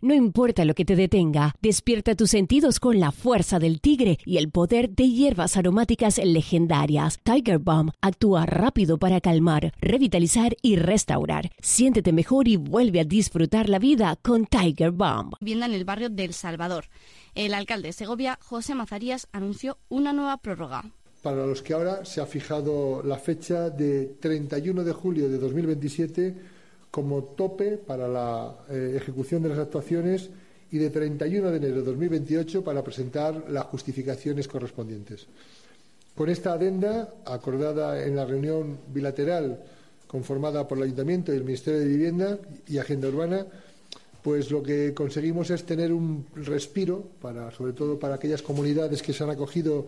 No importa lo que te detenga, despierta tus sentidos con la fuerza del tigre y el poder de hierbas aromáticas legendarias. Tiger Balm actúa rápido para calmar, revitalizar y restaurar. Siéntete mejor y vuelve a disfrutar la vida con Tiger Balm. Vivienda en el barrio del Salvador. El alcalde de Segovia, José Mazarías, anunció una nueva prórroga. Para los que ahora se ha fijado la fecha de 31 de julio de 2027 como tope para la ejecución de las actuaciones y de 31 de enero de 2028 para presentar las justificaciones correspondientes. Con esta adenda, acordada en la reunión bilateral conformada por el Ayuntamiento y el Ministerio de Vivienda y Agenda Urbana, pues lo que conseguimos es tener un respiro, sobre todo para aquellas comunidades que se han acogido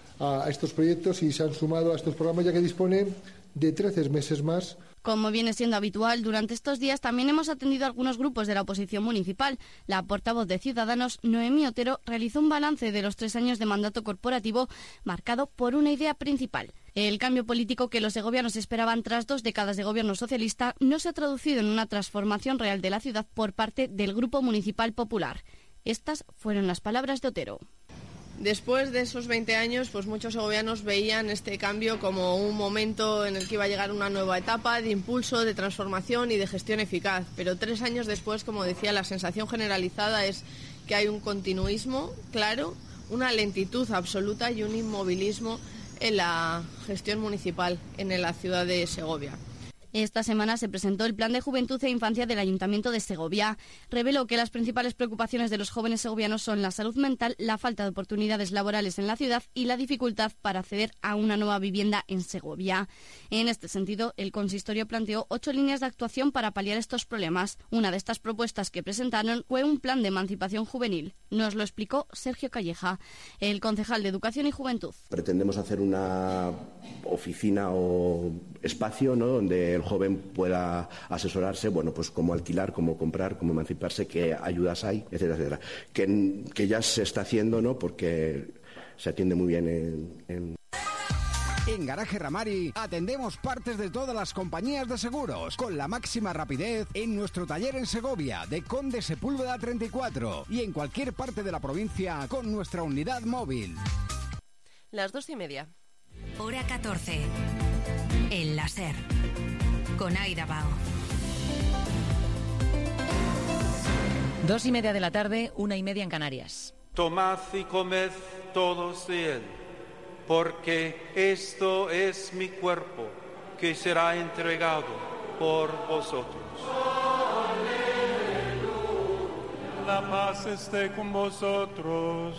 a estos proyectos y se han sumado a estos programas, ya que dispone de 13 meses más. Como viene siendo habitual, durante estos días también hemos atendido a algunos grupos de la oposición municipal. La portavoz de Ciudadanos, Noemí Otero, realizó un balance de los 3 años de mandato corporativo marcado por una idea principal. El cambio político que los segovianos esperaban tras 2 décadas de gobierno socialista no se ha traducido en una transformación real de la ciudad por parte del Grupo Municipal Popular. Estas fueron las palabras de Otero. Después de esos 20 años, pues muchos segovianos veían este cambio como un momento en el que iba a llegar una nueva etapa de impulso, de transformación y de gestión eficaz. Pero 3 años después, como decía, la sensación generalizada es que hay un continuismo claro, una lentitud absoluta y un inmovilismo en la gestión municipal en la ciudad de Segovia. Esta semana se presentó el Plan de Juventud e Infancia del Ayuntamiento de Segovia. Reveló que las principales preocupaciones de los jóvenes segovianos son la salud mental, la falta de oportunidades laborales en la ciudad y la dificultad para acceder a una nueva vivienda en Segovia. En este sentido, el consistorio planteó 8 líneas de actuación para paliar estos problemas. Una de estas propuestas que presentaron fue un plan de emancipación juvenil. Nos lo explicó Sergio Calleja, el concejal de Educación y Juventud. Pretendemos hacer una oficina o espacio, ¿no?, donde el joven pueda asesorarse, bueno, pues cómo alquilar, cómo comprar, cómo emanciparse, qué ayudas hay, etcétera, etcétera. Que ya se está haciendo, ¿no?, porque se atiende muy bien En Garaje Ramari atendemos partes de todas las compañías de seguros con la máxima rapidez en nuestro taller en Segovia de Conde Sepúlveda 34 y en cualquier parte de la provincia con nuestra unidad móvil. Las 2:30. Hora 14. El láser. Con Aida Bao. 2:30 de la tarde, 1:30 en Canarias. Tomad y comed todos de él, porque esto es mi cuerpo, que será entregado por vosotros. La paz esté con vosotros.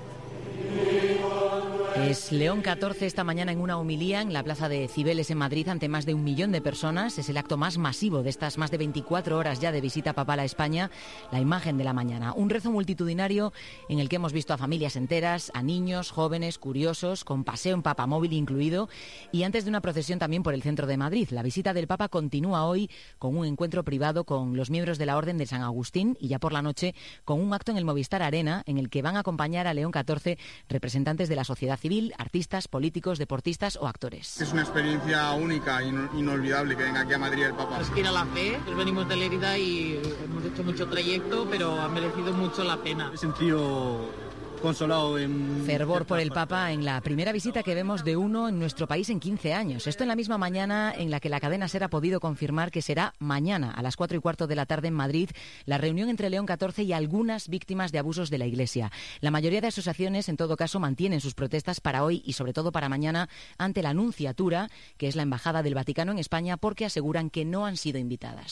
Es León XIV esta mañana en una homilía en la plaza de Cibeles en Madrid ante más de 1 millón de personas. Es el acto más masivo de estas más de 24 horas ya de visita papal a España, la imagen de la mañana. Un rezo multitudinario en el que hemos visto a familias enteras, a niños, jóvenes, curiosos, con paseo en papamóvil incluido, y antes de una procesión también por el centro de Madrid. La visita del Papa continúa hoy con un encuentro privado con los miembros de la Orden de San Agustín y ya por la noche con un acto en el Movistar Arena en el que van a acompañar a León XIV representantes de la sociedad civil, artistas, políticos, deportistas o actores. Es una experiencia única e inolvidable que venga aquí a Madrid el Papa. Respira la fe, venimos de Lérida y hemos hecho mucho trayecto, pero ha merecido mucho la pena. He sentido consolado en... Fervor por el Papa en la primera visita que vemos de uno en nuestro país en 15 años. Esto en la misma mañana en la que la cadena SER ha podido confirmar que será mañana a las 4:15 de la tarde en Madrid la reunión entre León XIV y algunas víctimas de abusos de la Iglesia. La mayoría de asociaciones, en todo caso, mantienen sus protestas para hoy y sobre todo para mañana ante la Nunciatura, que es la Embajada del Vaticano en España, porque aseguran que no han sido invitadas.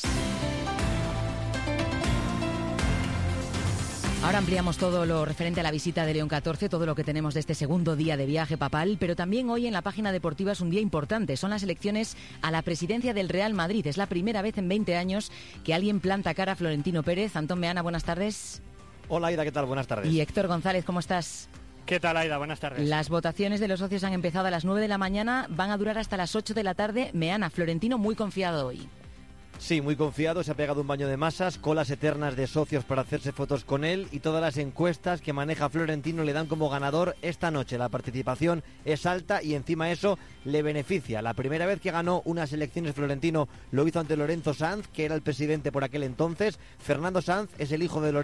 Ahora ampliamos todo lo referente a la visita de León XIV, todo lo que tenemos de este segundo día de viaje papal, pero también hoy en la página deportiva es un día importante. Son las elecciones a la presidencia del Real Madrid. Es la primera vez en 20 años que alguien planta cara a Florentino Pérez. Antón Meana, buenas tardes. Hola, Aida, ¿qué tal? Buenas tardes. Y Héctor González, ¿cómo estás? ¿Qué tal, Aida? Buenas tardes. Las votaciones de los socios han empezado a las 9 de la mañana, van a durar hasta las 8 de la tarde. Meana, Florentino muy confiado hoy. Sí, muy confiado, se ha pegado un baño de masas, colas eternas de socios para hacerse fotos con él y todas las encuestas que maneja Florentino le dan como ganador esta noche. La participación es alta y encima eso le beneficia. La primera vez que ganó unas elecciones Florentino lo hizo ante Lorenzo Sanz, que era el presidente por aquel entonces. Fernando Sanz es el hijo de Lorenzo